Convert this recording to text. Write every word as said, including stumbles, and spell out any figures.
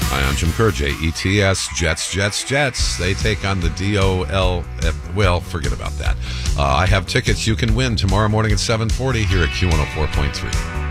Hi, I'm Jim Kerr, J E T S, Jets, Jets, Jets. They take on the D O L F. Well, forget about that. Uh, I have tickets you can win tomorrow morning at seven forty here at Q one oh four point three.